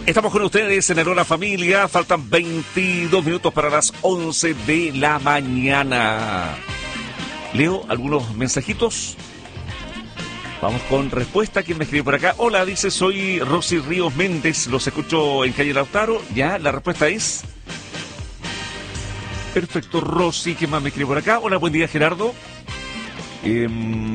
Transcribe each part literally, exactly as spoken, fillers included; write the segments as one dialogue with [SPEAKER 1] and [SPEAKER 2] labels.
[SPEAKER 1] Estamos con ustedes en Hora Familia. Faltan veintidós minutos para las once de la mañana. Leo algunos mensajitos. Vamos con respuesta. ¿Quién me escribe por acá? Hola, dice, soy Rosy Ríos Méndez. Los escucho en calle Lautaro. Ya, la respuesta es... Perfecto, Rosy. ¿Quién más me escribe por acá? Hola, buen día, Gerardo. Eh...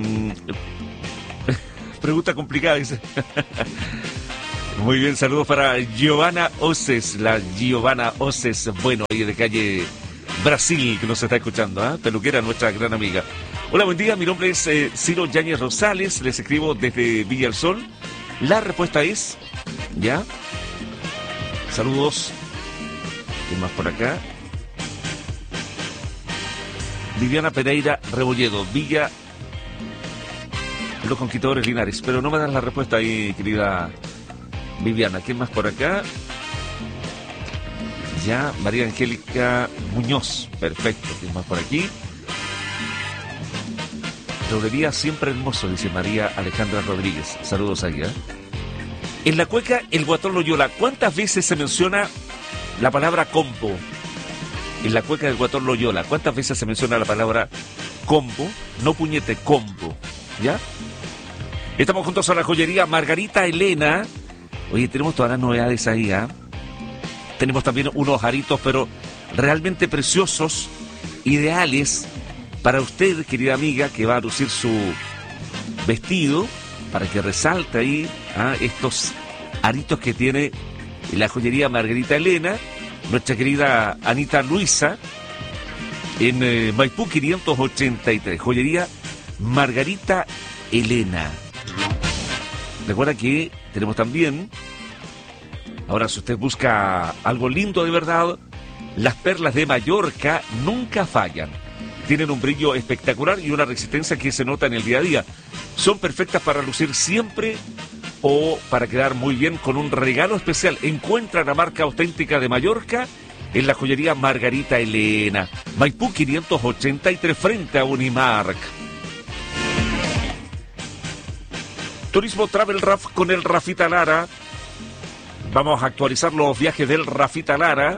[SPEAKER 1] Pregunta complicada, dice. Muy bien, saludos para Giovanna Oces, la Giovanna Oces, bueno, ahí de calle Brasil, que nos está escuchando, ¿eh? Peluquera, nuestra gran amiga. Hola, buen día, mi nombre es eh, Ciro Yáñez Rosales, les escribo desde Villa del Sol. La respuesta es, ¿ya? Saludos. ¿Quién más por acá? Viviana Pereira Rebolledo, Villa Los Conquistadores Linares, pero no me dan la respuesta ahí, querida Viviana. ¿Quién más por acá? Ya, María Angélica Muñoz. Perfecto. ¿Quién más por aquí? Rodería siempre hermoso, dice María Alejandra Rodríguez. Saludos ahí, ¿eh? En la cueca El Guatón Loyola, ¿cuántas veces se menciona la palabra combo? En la cueca del Guatón Loyola, ¿cuántas veces se menciona la palabra combo? No puñete, combo. ¿Ya? Estamos juntos a la joyería Margarita Elena. Oye, tenemos todas las novedades ahí, ¿eh? Tenemos también unos aritos, pero realmente preciosos, ideales para usted, querida amiga, que va a lucir su vestido, para que resalte ahí, ¿eh? Estos aritos que tiene la joyería Margarita Elena, nuestra querida Anita Luisa, en eh, Maipú quinientos ochenta y tres, joyería Margarita Elena. Recuerda que tenemos también, ahora si usted busca algo lindo de verdad, las perlas de Mallorca nunca fallan. Tienen un brillo espectacular y una resistencia que se nota en el día a día. Son perfectas para lucir siempre o para quedar muy bien con un regalo especial. Encuentra la marca auténtica de Mallorca en la joyería Margarita Elena. Maipú quinientos ochenta y tres frente a Unimark. Turismo Travel Raf con el Rafita Lara. Vamos a actualizar los viajes del Rafita Lara.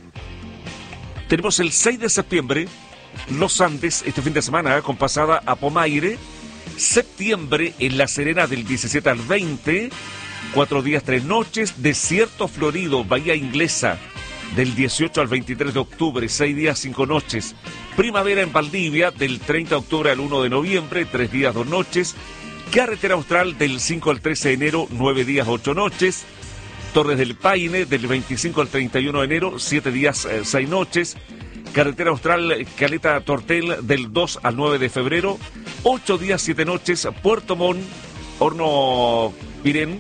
[SPEAKER 1] Tenemos el seis de septiembre, Los Andes, este fin de semana, con pasada a Pomaire. Septiembre, en La Serena, del diecisiete al veinte. Cuatro días, tres noches. Desierto Florido, Bahía Inglesa, del dieciocho al veintitrés de octubre. Seis días, cinco noches. Primavera en Valdivia, del treinta de octubre al uno de noviembre. Tres días, dos noches. Carretera Austral, del cinco al trece de enero, nueve días, ocho noches. Torres del Paine, del veinticinco al treinta y uno de enero, siete días, eh, seis noches. Carretera Austral, Caleta Tortel, del dos al nueve de febrero, ocho días, siete noches. Puerto Montt, Horno Pirén,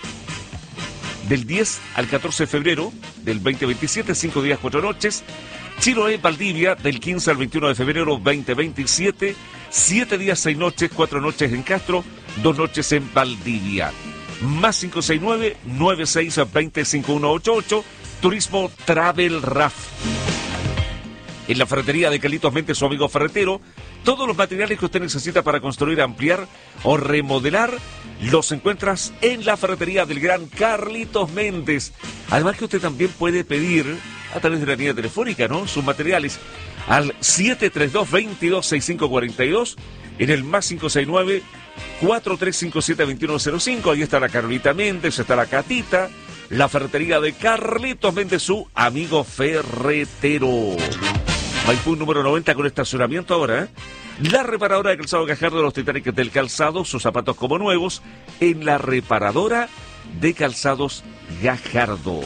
[SPEAKER 1] del diez al catorce de febrero, del veinte veintisiete, cinco días, cuatro noches. Chiloé, Valdivia, del quince al veintiuno de febrero, veinte veintisiete, siete días, seis noches, cuatro noches en Castro, dos noches en Valdivia. Más cinco seis nueve, nueve seis dos cero, cinco uno ocho ocho, Turismo Travel Raf. En la ferretería de Carlitos Méndez, su amigo ferretero, todos los materiales que usted necesita para construir, ampliar o remodelar, los encuentras en la ferretería del gran Carlitos Méndez. Además que usted también puede pedir a través de la línea telefónica, ¿no?, sus materiales al siete tres dos, veintidós sesenta y cinco cuarenta y dos, en el más cinco seis nueve, cuatro tres cinco siete, veintiuno cero cinco. Ahí está la Carolita Méndez, está la Catita, la ferretería de Carlitos Méndez, su amigo ferretero. Maipú número noventa con estacionamiento ahora, ¿eh? La reparadora de calzado Gajardo, de los Titanes del Calzado, sus zapatos como nuevos, en la reparadora de calzados Gajardo.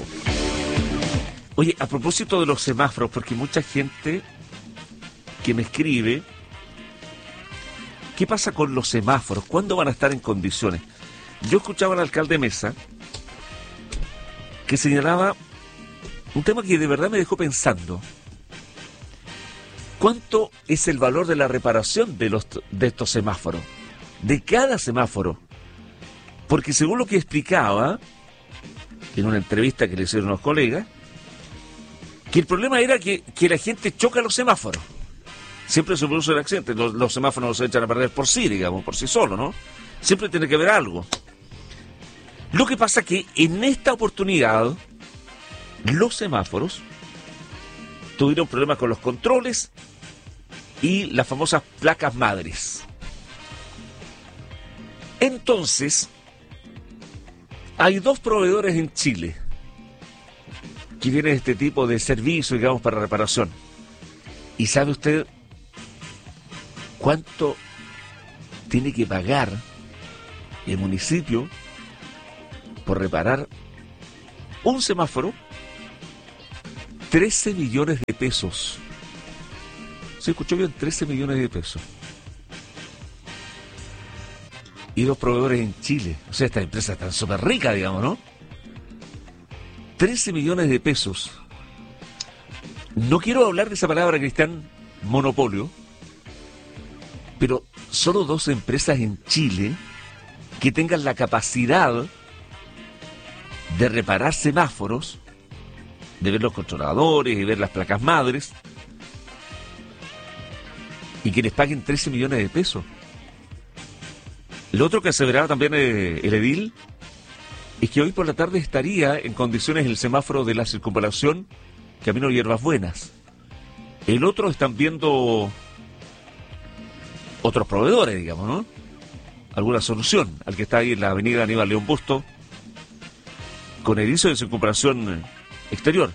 [SPEAKER 1] Oye, a propósito de los semáforos, porque mucha gente que me escribe, ¿qué pasa con los semáforos? ¿Cuándo van a estar en condiciones? Yo escuchaba al alcalde Mesa que señalaba un tema que de verdad me dejó pensando. ¿Cuánto es el valor de la reparación de, los, de estos semáforos? De cada semáforo. Porque según lo que explicaba en una entrevista que le hicieron unos colegas, que el problema era que, que la gente choca los semáforos. Siempre se produce el accidente. Los, los semáforos no se echan a perder por sí, digamos, por sí solos, ¿no? Siempre tiene que haber algo. Lo que pasa que en esta oportunidad los semáforos tuvieron problemas con los controles y las famosas placas madres. Entonces, hay dos proveedores en Chile que tienen este tipo de servicio, digamos, para reparación. ¿Y sabe usted cuánto tiene que pagar el municipio por reparar un semáforo? trece millones de pesos. ¿Se escuchó bien? trece millones de pesos. Y dos proveedores en Chile. O sea, estas empresas están súper ricas, digamos, ¿no? trece millones de pesos. No quiero hablar de esa palabra, Cristian, monopolio, pero solo dos empresas en Chile que tengan la capacidad de reparar semáforos, de ver los controladores y ver las placas madres, y que les paguen trece millones de pesos. Lo otro que aseveraba también eh, el edil es que hoy por la tarde estaría en condiciones el semáforo de la circunvalación Camino Hierbas Buenas. El otro están viendo otros proveedores, digamos, ¿no? Alguna solución al que está ahí en la avenida Aníbal León Busto con el inicio de circunvalación exterior.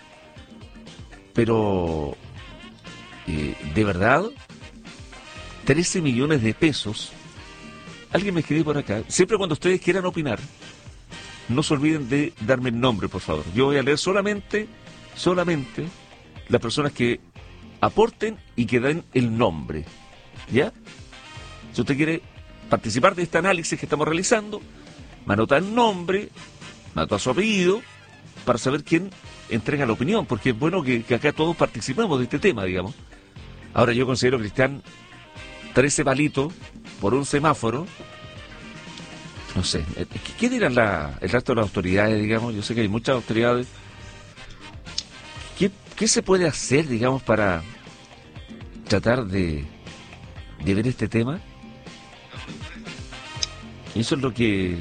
[SPEAKER 1] Pero, eh, de verdad, trece millones de pesos. Alguien me escribió por acá. Siempre cuando ustedes quieran opinar, no se olviden de darme el nombre, por favor. Yo voy a leer solamente, solamente las personas que aporten y que den el nombre. ¿Ya? Si usted quiere participar de este análisis que estamos realizando, me anota el nombre, me anota su apellido, para saber quién entrega la opinión, porque es bueno que, que acá todos participemos de este tema, digamos. Ahora yo considero, Cristian, trece palitos por un semáforo. No sé, ¿qué dirán la, el resto de las autoridades, digamos? Yo sé que hay muchas autoridades. ¿Qué, qué se puede hacer, digamos, para tratar de, de ver este tema? Eso es lo que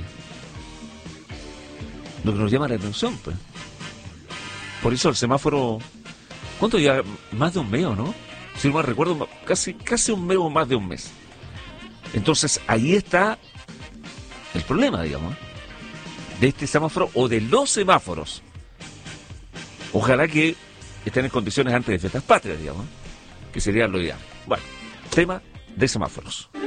[SPEAKER 1] lo que nos llama la atención, pues. Por eso el semáforo, ¿cuánto ya? Más de un mes, ¿no? Si no me recuerdo, casi, casi un mes o más de un mes. Entonces, ahí está el problema, digamos, de este semáforo o de los semáforos. Ojalá que estén en condiciones antes de fiestas patrias, digamos, que sería lo ideal. Bueno, tema de semáforos.